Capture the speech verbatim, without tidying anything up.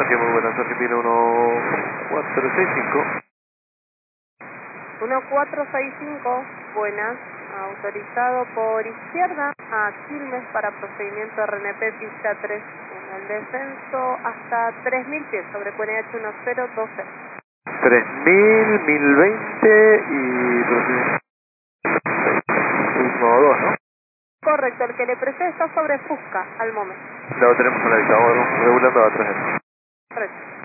Ok, muy buenas, Argentina uno cuatro seis cinco. uno cuatro seis cinco, buenas. Autorizado por izquierda a Quilmes para procedimiento R N P pista tres en el descenso hasta tres mil pies sobre Q N H uno cero dos cero. tres mil, mil veinte y uno dos, ¿no? Correcto, el que le precede está sobre Fusca al momento. Lo tenemos analizado, vamos regulando atrás. Correcto.